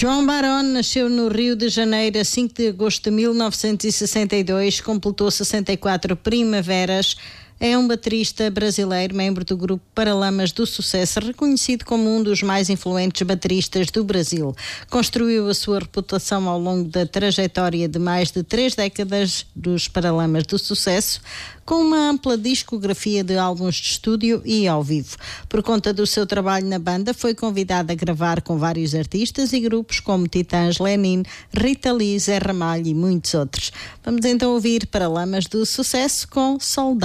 João Barón nasceu no Rio de Janeiro a 5 de agosto de 1962, completou 64 primaveras. É um baterista brasileiro, membro do grupo Paralamas do Sucesso, reconhecido como um dos mais influentes bateristas do Brasil. Construiu a sua reputação ao longo da trajetória de mais de 3 décadas dos Paralamas do Sucesso, com uma ampla discografia de álbuns de estúdio e ao vivo. Por conta do seu trabalho na banda, foi convidado a gravar com vários artistas e grupos como Titãs, Lenin, Rita Lee, Zé Ramalho e muitos outros. Vamos então ouvir Paralamas do Sucesso com Soldado.